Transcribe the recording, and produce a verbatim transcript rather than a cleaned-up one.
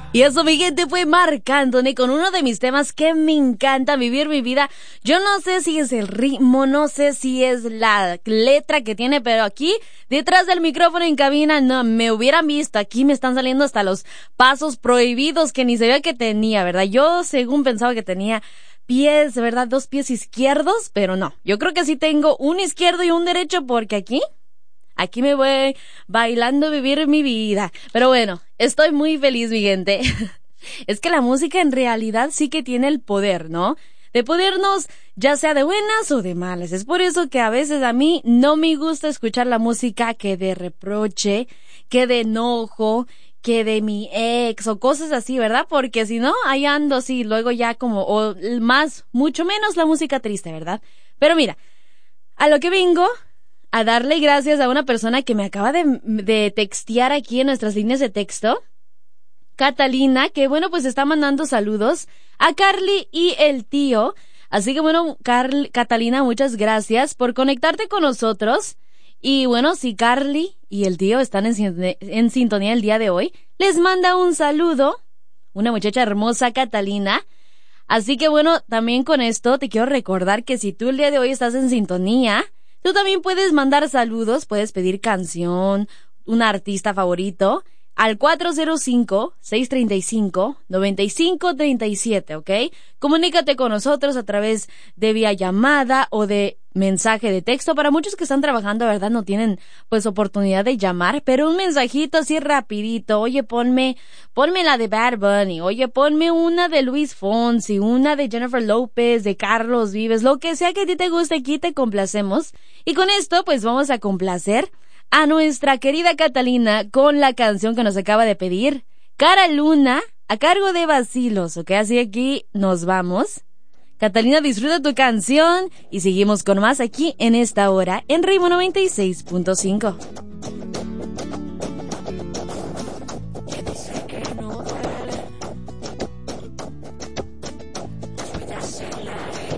Y eso, mi gente, fue Marc Anthony con uno de mis temas que me encanta, Vivir mi vida. Yo no sé si es el ritmo, no sé si es la letra que tiene, pero aquí, detrás del micrófono en cabina, no, me hubieran visto. Aquí me están saliendo hasta los pasos prohibidos que ni sabía que tenía, ¿verdad? Yo, según pensaba que tenía pies, ¿verdad? Dos pies izquierdos, pero no. Yo creo que sí tengo un izquierdo y un derecho porque aquí... Aquí me voy bailando vivir mi vida. Pero bueno, estoy muy feliz, mi gente. Es que la música en realidad sí que tiene el poder, ¿no? De podernos, ya sea de buenas o de malas. Es por eso que a veces a mí no me gusta escuchar la música que de reproche, que de enojo, que de mi ex o cosas así, ¿verdad? Porque si no, ahí ando así, luego ya como, o más, mucho menos la música triste, ¿verdad? Pero mira, a lo que vengo... a darle gracias a una persona que me acaba de, de textear aquí en nuestras líneas de texto, Catalina, que bueno, pues está mandando saludos a Carly y el tío. Así que bueno, Carly, Catalina, muchas gracias por conectarte con nosotros. Y bueno, si Carly y el tío están en, en sintonía el día de hoy, les manda un saludo, una muchacha hermosa, Catalina. Así que bueno, también con esto te quiero recordar que si tú el día de hoy estás en sintonía, tú también puedes mandar saludos, puedes pedir canción, un artista favorito, al cuatro cero cinco, seis tres cinco, nueve cinco tres siete, ¿ok? Comunícate con nosotros a través de vía llamada o de mensaje de texto. Para muchos que están trabajando, ¿verdad? No tienen, pues, oportunidad de llamar, pero un mensajito así rapidito. Oye, ponme, ponme la de Bad Bunny. Oye, ponme una de Luis Fonsi, una de Jennifer López, de Carlos Vives, lo que sea que a ti te guste, aquí te complacemos. Y con esto, pues, vamos a complacer a nuestra querida Catalina con la canción que nos acaba de pedir, Cara Luna, a cargo de Vacilos, ¿ok? Así aquí nos vamos. Catalina, disfruta tu canción y seguimos con más aquí en esta hora en Ritmo noventa y seis punto cinco.